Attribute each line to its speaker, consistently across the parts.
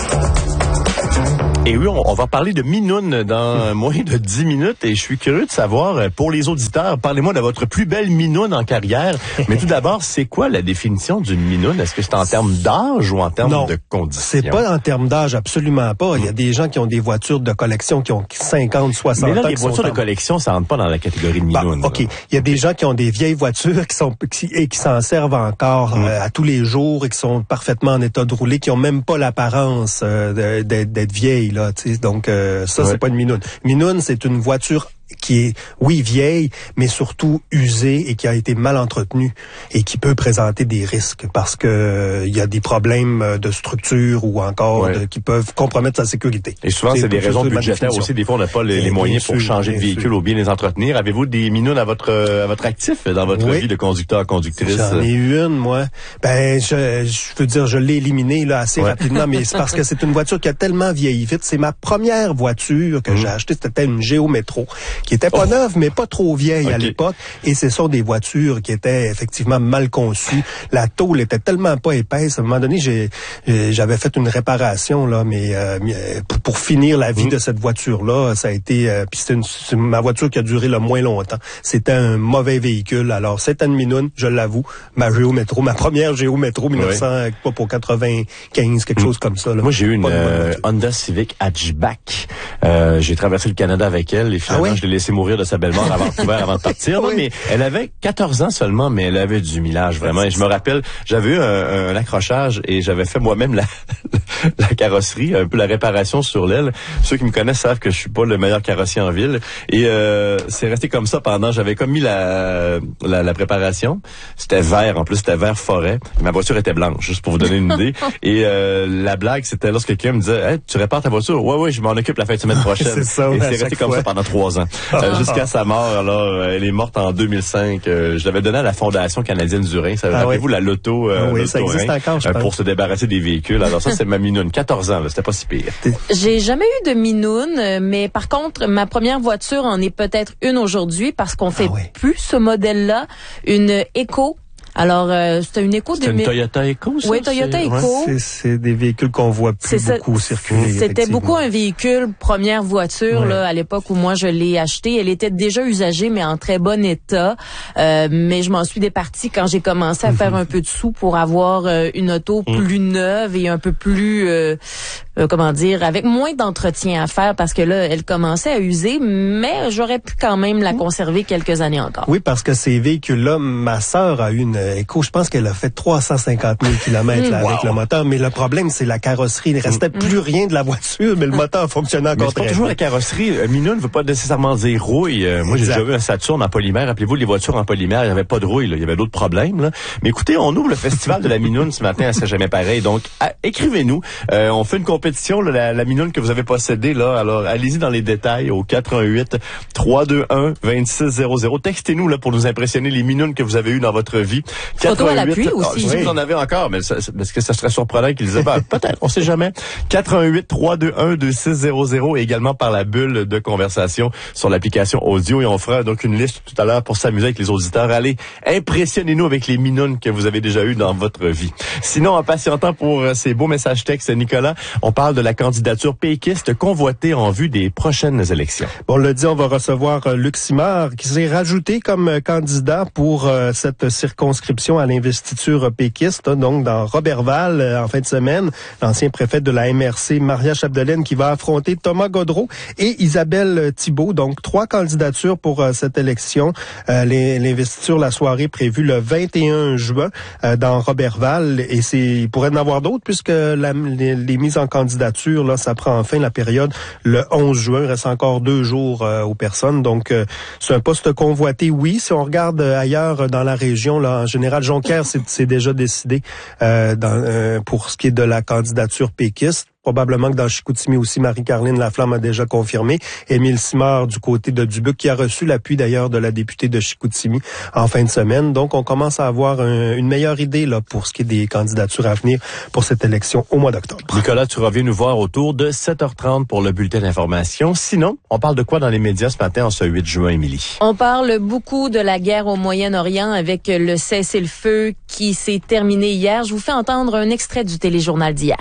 Speaker 1: Et oui, on va parler de Minoune dans moins de 10 minutes et je suis curieux de savoir, pour les auditeurs, parlez-moi de votre plus belle Minoune en carrière. Mais tout d'abord, c'est quoi la définition d'une Minoune? Est-ce que c'est en termes d'âge ou en termes de condition?
Speaker 2: C'est pas en termes d'âge, absolument pas. Il y a des gens qui ont des voitures de collection qui ont 50, 60 ans.
Speaker 1: Mais là, les voitures de collection, ça rentre pas dans la catégorie de Minoune.
Speaker 2: OK. Il y a des gens qui ont des vieilles voitures qui s'en servent encore à tous les jours et qui sont parfaitement en état de rouler, qui ont même pas l'apparence d'être vieilles. Là, donc, c'est pas une Minoune. Minoune, c'est une voiture qui est, oui, vieille, mais surtout usée et qui a été mal entretenue et qui peut présenter des risques parce que il y a des problèmes de structure ou encore qui peuvent compromettre sa sécurité.
Speaker 1: Et souvent, c'est des raisons budgétaires aussi. Des fois, on n'a pas les moyens pour changer de véhicule ou bien les entretenir. Avez-vous des Minounes à votre actif dans votre vie de conducteur, conductrice?
Speaker 2: J'en ai eu une, moi. Je veux dire, je l'ai éliminée là assez rapidement, mais c'est parce que c'est une voiture qui a tellement vieilli vite. C'est ma première voiture que j'ai achetée. C'était une Géo Métro, qui était pas neuve, mais pas trop vieille à l'époque. Et ce sont des voitures qui étaient effectivement mal conçues. La tôle était tellement pas épaisse. À un moment donné, j'avais fait une réparation là, mais pour finir la vie de cette voiture-là, ça a été. Puis c'est ma voiture qui a duré le moins longtemps. C'était un mauvais véhicule. Alors c'était une Minoune, je l'avoue. Ma Géo Métro, ma première Géo Métro 1900, pas pour 95, quelque chose comme ça. Là.
Speaker 1: Moi, j'ai eu une Honda Civic Hatchback. J'ai traversé le Canada avec elle et finalement, je l'ai laissé mourir de sa belle mort avant de partir. Non, mais elle avait 14 ans seulement, mais elle avait du millage, vraiment. Et je me rappelle, j'avais eu un accrochage et j'avais fait moi-même la carrosserie, un peu la réparation sur l'aile. Ceux qui me connaissent savent que je suis pas le meilleur carrossier en ville. Et c'est resté comme ça j'avais comme mis la préparation. C'était vert, en plus c'était vert forêt. Ma voiture était blanche, juste pour vous donner une idée. Et la blague, c'était lorsque quelqu'un me disait, hey, tu répares ta voiture? Ouais, je m'en occupe la fin de semaine prochaine.
Speaker 2: C'est ça,
Speaker 1: et c'est resté comme ça pendant 3 ans. Jusqu'à sa mort. Alors, elle est morte en 2005. Je l'avais donnée à la Fondation canadienne du Rhin. Rappelez-vous la loto,
Speaker 2: ça existe encore, je pense.
Speaker 1: Pour se débarrasser des véhicules. Alors ça, c'est ma Minoune. 14 ans, là, c'était pas si pire.
Speaker 3: J'ai jamais eu de Minoune, mais par contre, ma première voiture en est peut-être une aujourd'hui parce qu'on fait plus ce modèle-là. Une Eco. Alors, c'était une Eco.
Speaker 1: C'était une Toyota Eco, ça?
Speaker 3: Oui, Toyota Eco.
Speaker 2: C'est des véhicules qu'on voit plus beaucoup circuler.
Speaker 3: C'était beaucoup un véhicule, première voiture, là, à l'époque où moi je l'ai acheté. Elle était déjà usagée, mais en très bon état. Mais je m'en suis départie quand j'ai commencé à faire un peu de sous pour avoir une auto plus neuve et un peu plus, avec moins d'entretien à faire parce que là, elle commençait à user, mais j'aurais pu quand même la conserver quelques années encore.
Speaker 2: Oui, parce que ces véhicules-là, ma sœur a eu une Eco, je pense qu'elle a fait 350 000 kilomètres avec le moteur, mais le problème, c'est la carrosserie. Il ne restait plus rien de la voiture, mais le moteur fonctionnait encore très bien.
Speaker 1: C'est pas toujours la carrosserie. Minoune ne veut pas nécessairement dire rouille. Moi, j'ai déjà vu un Saturn en polymère. Rappelez-vous, les voitures en polymère, il n'y avait pas de rouille. Là. Il y avait d'autres problèmes. Là. Mais écoutez, on ouvre le festival de la Minoune ce matin, c'est jamais pareil. Donc, écrivez-nous. On fait une compétition, là, la Minoune que vous avez possédée. Là. Alors, allez-y dans les détails au 418-321-2600. Textez-nous là pour nous impressionner les Minounes que vous avez eues dans votre vie.
Speaker 3: Photo à l'appui aussi.
Speaker 1: Je sais que vous en avez encore, mais parce que ça serait surprenant qu'ils disaient, peut-être, on sait jamais. 418-321-2600 et également par la bulle de conversation sur l'application audio. Et on fera donc une liste tout à l'heure pour s'amuser avec les auditeurs. Allez, impressionnez-nous avec les Minounes que vous avez déjà eues dans votre vie. Sinon, en patientant pour ces beaux messages textes, Nicolas, on parle de la candidature péquiste convoitée en vue des prochaines élections.
Speaker 2: Bon, on l'a dit, on va recevoir Luc Simard qui s'est rajouté comme candidat pour cette circonscription à l'investiture péquiste, donc dans Roberval en fin de semaine. L'ancien préfet de la MRC, Maria Chapdelaine, qui va affronter Thomas Gaudreault et Isabelle Thibault. Donc, 3 candidatures pour cette élection. L'investiture, la soirée prévue le 21 juin dans Roberval. Et il pourrait y en avoir d'autres puisque les mises en candidature, là, ça prend fin la période le 11 juin. Il reste encore 2 jours aux personnes. Donc, c'est un poste convoité, oui. Si on regarde ailleurs dans la région, là, en général, Jonquière, c'est déjà décidé pour ce qui est de la candidature péquiste. Probablement que dans Chicoutimi aussi, Marie-Caroline Laflamme a déjà confirmé. Émile Simard du côté de Dubuc, qui a reçu l'appui d'ailleurs de la députée de Chicoutimi en fin de semaine. Donc, on commence à avoir une meilleure idée là pour ce qui est des candidatures à venir pour cette élection au mois d'octobre.
Speaker 1: Nicolas, tu reviens nous voir autour de 7h30 pour le bulletin d'information. Sinon, on parle de quoi dans les médias ce matin en ce 8 juin, Émilie?
Speaker 3: On parle beaucoup de la guerre au Moyen-Orient avec le cessez-le-feu qui s'est terminé hier. Je vous fais entendre un extrait du téléjournal d'hier.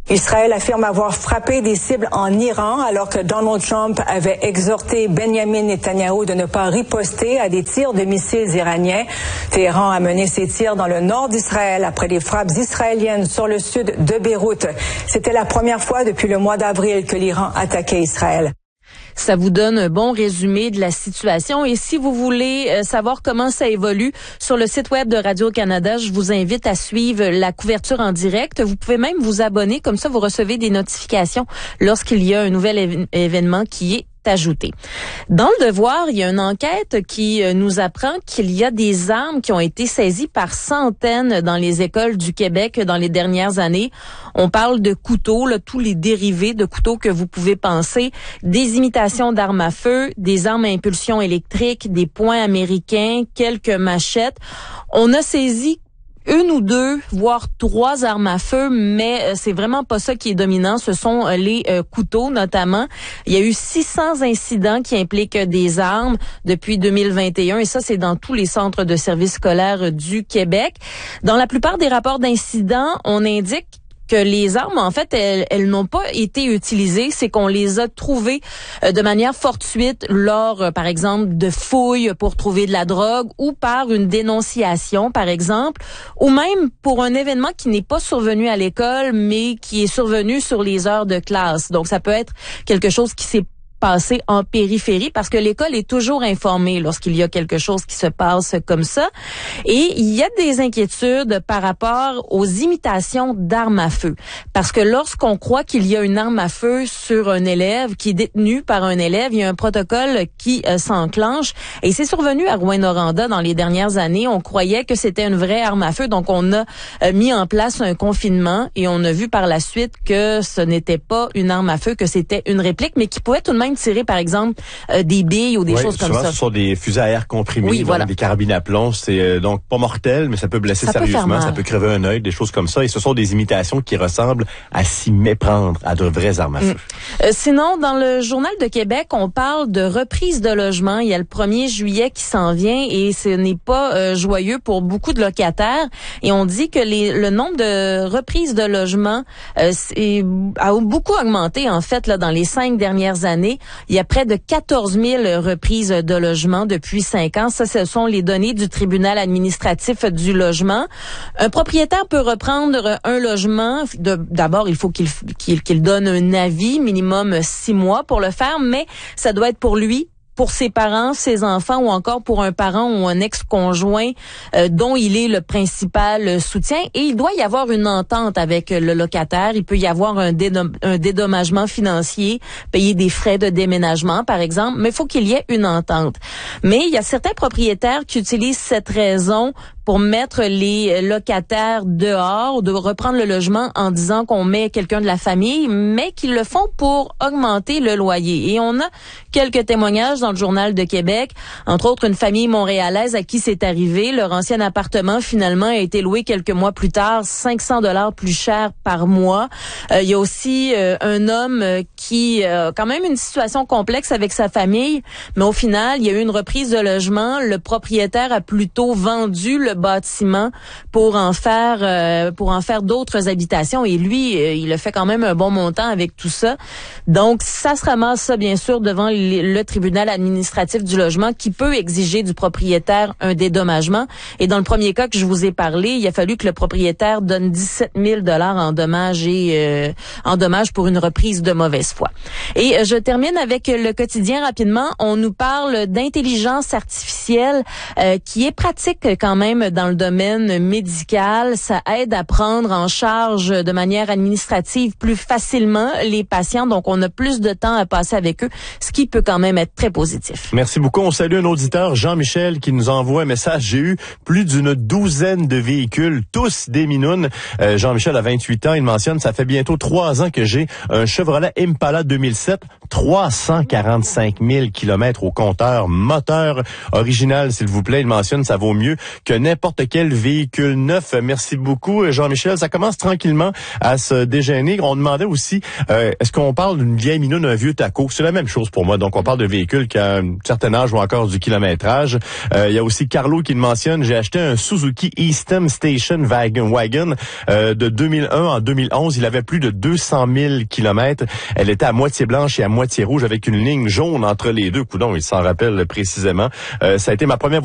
Speaker 4: Israël affirme avoir frappé des cibles en Iran alors que Donald Trump avait exhorté Benjamin Netanyahou de ne pas riposter à des tirs de missiles iraniens. Téhéran a mené ses tirs dans le nord d'Israël après des frappes israéliennes sur le sud de Beyrouth. C'était la première fois depuis le mois d'avril que l'Iran attaquait Israël.
Speaker 3: Ça vous donne un bon résumé de la situation. Et si vous voulez savoir comment ça évolue, sur le site web de Radio-Canada, je vous invite à suivre la couverture en direct. Vous pouvez même vous abonner, comme ça vous recevez des notifications lorsqu'il y a un nouvel événement qui est ajouté. Dans le Devoir, il y a une enquête qui nous apprend qu'il y a des armes qui ont été saisies par centaines dans les écoles du Québec dans les dernières années. On parle de couteaux, là, tous les dérivés de couteaux que vous pouvez penser, des imitations d'armes à feu, des armes à impulsion électrique, des poings américains, quelques machettes. On a saisi une ou deux, voire 3 armes à feu, mais c'est vraiment pas ça qui est dominant. Ce sont les couteaux, notamment. Il y a eu 600 incidents qui impliquent des armes depuis 2021, et ça, c'est dans tous les centres de services scolaires du Québec. Dans la plupart des rapports d'incidents, on indique que les armes, en fait, elles n'ont pas été utilisées, c'est qu'on les a trouvées de manière fortuite lors, par exemple, de fouilles pour trouver de la drogue ou par une dénonciation, par exemple, ou même pour un événement qui n'est pas survenu à l'école, mais qui est survenu sur les heures de classe. Donc, ça peut être quelque chose qui s'est passé en périphérie, parce que l'école est toujours informée lorsqu'il y a quelque chose qui se passe comme ça. Et il y a des inquiétudes par rapport aux imitations d'armes à feu. Parce que lorsqu'on croit qu'il y a une arme à feu sur un élève qui est détenu par un élève, il y a un protocole qui s'enclenche. Et c'est survenu à Rouyn-Noranda dans les dernières années. On croyait que c'était une vraie arme à feu, donc on a mis en place un confinement et on a vu par la suite que ce n'était pas une arme à feu, que c'était une réplique, mais qui pouvait tout de même tirer, par exemple, des billes ou des choses comme ça.
Speaker 1: Ce sont des fusées à air comprimés,
Speaker 3: oui, voilà.
Speaker 1: Des carabines à plomb. C'est donc pas mortel, mais ça peut blesser sérieusement, ça peut crever un œil, des choses comme ça. Et ce sont des imitations qui ressemblent à s'y méprendre à de vraies armes à feu.
Speaker 3: Sinon, dans le Journal de Québec, on parle de reprise de logement. Il y a le 1er juillet qui s'en vient et ce n'est pas joyeux pour beaucoup de locataires. Et on dit que le nombre de reprises de logement a beaucoup augmenté, en fait, là, dans les 5 dernières années. Il y a près de 14 000 reprises de logement depuis 5 ans. Ça, ce sont les données du tribunal administratif du logement. Un propriétaire peut reprendre un logement. D'abord, il faut qu'il donne un avis, minimum 6 mois pour le faire, mais ça doit être pour lui, pour ses parents, ses enfants ou encore pour un parent ou un ex-conjoint dont il est le principal soutien. Et il doit y avoir une entente avec le locataire. Il peut y avoir un dédommagement financier, payer des frais de déménagement, par exemple, mais il faut qu'il y ait une entente. Mais il y a certains propriétaires qui utilisent cette raison pour mettre les locataires dehors ou de reprendre le logement en disant qu'on met quelqu'un de la famille, mais qu'ils le font pour augmenter le loyer. Et on a quelques témoignages dans le Journal de Québec, entre autres une famille montréalaise à qui c'est arrivé. Leur ancien appartement, finalement, a été loué quelques mois plus tard, 500 $ plus cher par mois. Il y a aussi un homme qui a quand même une situation complexe avec sa famille, mais au final, il y a eu une reprise de logement. Le propriétaire a plutôt vendu le bâtiment pour en faire d'autres habitations, et lui, il a fait quand même un bon montant avec tout ça. Donc, ça se ramasse ça, bien sûr, devant le tribunal administratif du logement qui peut exiger du propriétaire un dédommagement. Et dans le premier cas que je vous ai parlé, il a fallu que le propriétaire donne 17 000 $ en dommages pour une reprise de mauvaise foi. Et je termine avec le quotidien rapidement. On nous parle d'intelligence artificielle qui est pratique quand même dans le domaine médical. Ça aide à prendre en charge de manière administrative plus facilement les patients. Donc, on a plus de temps à passer avec eux, ce qui peut quand même être très positif.
Speaker 1: Merci beaucoup. On salue un auditeur, Jean-Michel, qui nous envoie un message. J'ai eu plus d'une douzaine de véhicules, tous des minounes. Jean-Michel a 28 ans. Il mentionne, ça fait bientôt 3 ans que j'ai un Chevrolet Impala Impala 2007, 345 000 kilomètres au compteur. Moteur original, s'il vous plaît. Il mentionne, ça vaut mieux que n'importe quel véhicule neuf. Merci beaucoup, Jean-Michel. Ça commence tranquillement à se dégêner. On demandait aussi, est-ce qu'on parle d'une vieille minoune, d'un vieux taco? C'est la même chose pour moi. Donc, on parle de véhicules qui a un certain âge ou encore du kilométrage. Il y a aussi Carlo qui le mentionne. J'ai acheté un Suzuki Easton Station Wagon de 2001 en 2011. Il avait plus de 200 000 kilomètres. Elle était à moitié blanche et à moitié rouge avec une ligne jaune entre les deux. Coudon, il s'en rappelle précisément. Ça a été ma première